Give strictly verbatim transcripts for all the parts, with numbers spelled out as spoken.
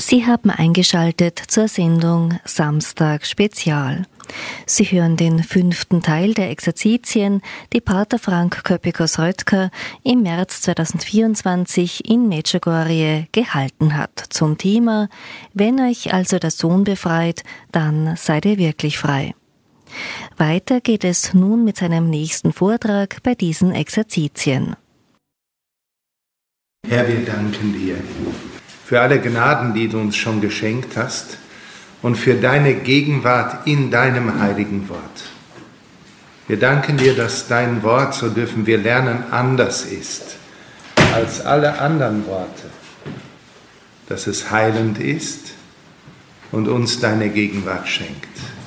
Sie haben eingeschaltet zur Sendung Samstag Spezial. Sie hören den fünften Teil der Exerzitien, die Pater Frank Köpikos-Röttger im März zweitausendvierundzwanzig in Medjugorje gehalten hat zum Thema »Wenn euch also der Sohn befreit, dann seid ihr wirklich frei«. Weiter geht es nun mit seinem nächsten Vortrag bei diesen Exerzitien. Herr, wir danken dir für alle Gnaden, die du uns schon geschenkt hast und für deine Gegenwart in deinem heiligen Wort. Wir danken dir, dass dein Wort, so dürfen wir lernen, anders ist als alle anderen Worte, dass es heilend ist und uns deine Gegenwart schenkt.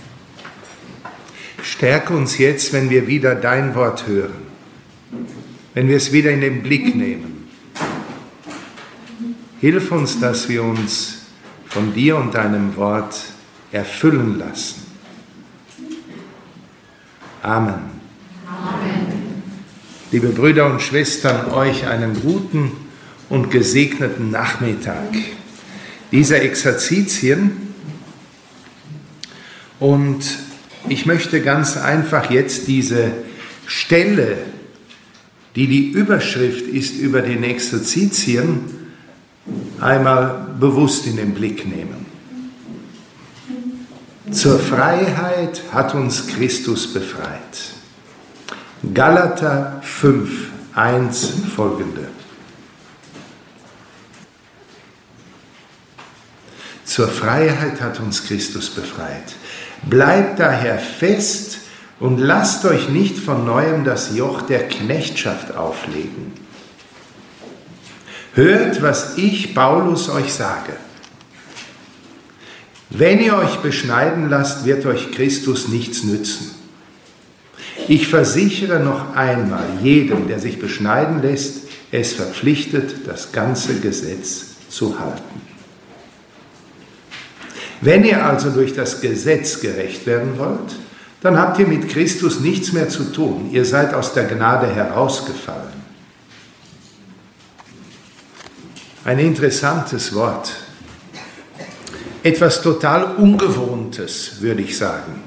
Stärke uns jetzt, wenn wir wieder dein Wort hören, wenn wir es wieder in den Blick nehmen. Hilf uns, dass wir uns von dir und deinem Wort erfüllen lassen. Amen. Amen. Liebe Brüder und Schwestern, euch einen guten und gesegneten Nachmittag dieser Exerzitien. Und ich möchte ganz einfach jetzt diese Stelle, die die Überschrift ist über den Exerzitien, einmal bewusst in den Blick nehmen. Zur Freiheit hat uns Christus befreit. Galater fünf, eins folgende. Zur Freiheit hat uns Christus befreit. Bleibt daher fest und lasst euch nicht von neuem das Joch der Knechtschaft auflegen. Hört, was ich, Paulus, euch sage. Wenn ihr euch beschneiden lasst, wird euch Christus nichts nützen. Ich versichere noch einmal jedem, der sich beschneiden lässt, es verpflichtet, das ganze Gesetz zu halten. Wenn ihr also durch das Gesetz gerecht werden wollt, dann habt ihr mit Christus nichts mehr zu tun. Ihr seid aus der Gnade herausgefallen. Ein interessantes Wort. Etwas total Ungewohntes, würde ich sagen.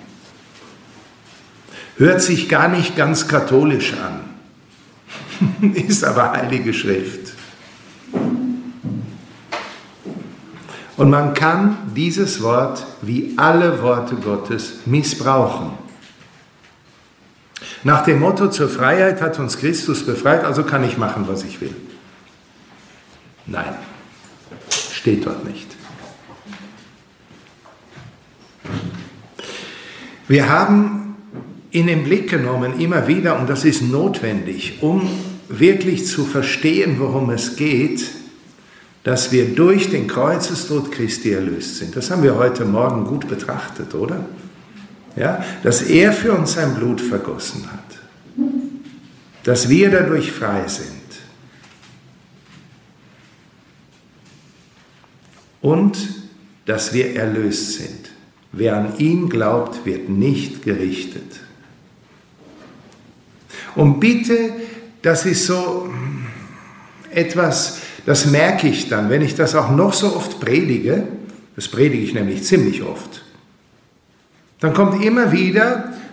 Hört sich gar nicht ganz katholisch an, ist aber Heilige Schrift. Und man kann dieses Wort wie alle Worte Gottes missbrauchen. Nach dem Motto, zur Freiheit hat uns Christus befreit, also kann ich machen, was ich will. Nein, steht dort nicht. Wir haben in den Blick genommen, immer wieder, und das ist notwendig, um wirklich zu verstehen, worum es geht, dass wir durch den Kreuzestod Christi erlöst sind. Das haben wir heute Morgen gut betrachtet, oder? Ja, dass er für uns sein Blut vergossen hat, dass wir dadurch frei sind. Und dass wir erlöst sind. Wer an ihn glaubt, wird nicht gerichtet. Und bitte, das ist so etwas, das merke ich dann, wenn ich das auch noch so oft predige, das predige ich nämlich ziemlich oft, dann kommt immer wieder